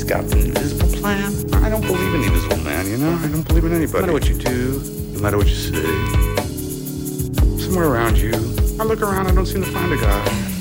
got an invisible plan? I don't believe in the invisible man, you know? I don't believe in anybody. No matter what you do, no matter what you say, somewhere around you, I look around, I don't seem to find a God.